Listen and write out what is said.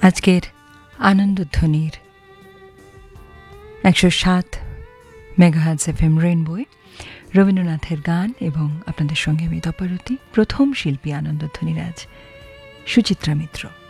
আজকের আনন্দধ্বনির 107 megahertz FM রেইনবোয় রবীন্দ্রনাথের গান এবং আপনাদের সঙ্গে আমি তপারতী। প্রথম শিল্পী আনন্দধ্বনির আজ সুচিত্রা মিত্র।